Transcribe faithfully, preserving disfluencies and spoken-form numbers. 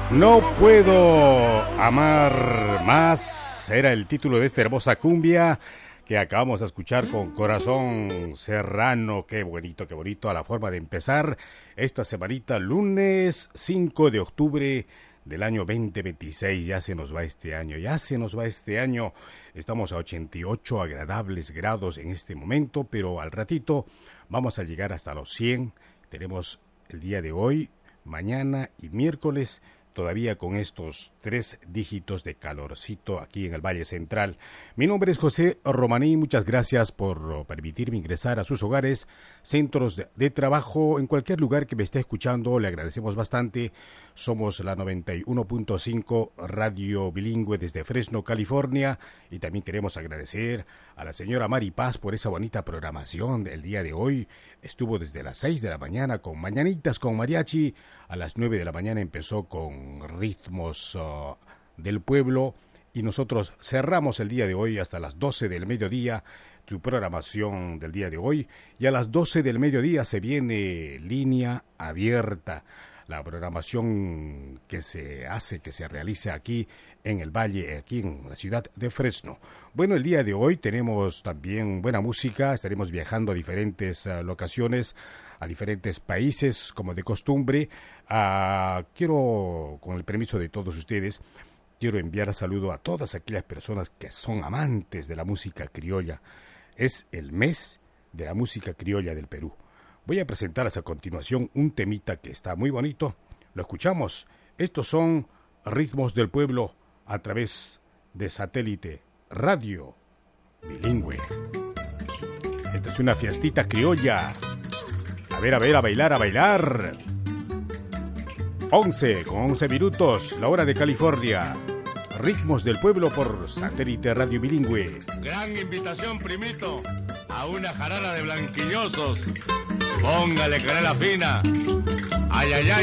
No puedo amar más era el título de esta hermosa cumbia que acabamos de escuchar con Corazón Serrano. Qué bonito, qué bonito a la forma de empezar esta semanita, lunes cinco de octubre del año veinte veintiséis. Ya se nos va este año, ya se nos va este año. Estamos a ochenta y ocho agradables grados en este momento, pero al ratito vamos a llegar hasta los cien. Tenemos el día de hoy, mañana y miércoles todavía con estos tres dígitos de calorcito aquí en el Valle Central. Mi nombre es José Romaní, muchas gracias por permitirme ingresar a sus hogares, centros de, de trabajo, en cualquier lugar que me esté escuchando, le agradecemos bastante. Somos la noventa y uno punto cinco Radio Bilingüe desde Fresno, California, y también queremos agradecer a la señora Mari Paz por esa bonita programación del día de hoy. Estuvo desde las seis de la mañana con Mañanitas con Mariachi, a las nueve de la mañana empezó con Ritmos uh, del Pueblo, y nosotros cerramos el día de hoy hasta las doce del mediodía, tu programación del día de hoy, y a las doce del mediodía se viene Línea Abierta, la programación que se hace, que se realiza aquí en el Valle, aquí en la ciudad de Fresno. Bueno, el día de hoy tenemos también buena música, estaremos viajando a diferentes uh, locaciones, a diferentes países, como de costumbre. Uh, quiero, con el permiso de todos ustedes, quiero enviar saludo a todas aquellas personas que son amantes de la música criolla. Es el mes de la música criolla del Perú. Voy a presentarles a continuación un temita que está muy bonito. Lo escuchamos. Estos son Ritmos del Pueblo a través de Satélite Radio Bilingüe. Esta es una fiestita criolla. A ver, a ver, a bailar, a bailar. once con once minutos, la hora de California. Ritmos del Pueblo por Satélite Radio Bilingüe. Gran invitación, primito, a una jarana de blanquillosos. Póngale canela fina. Ay, ay, ay.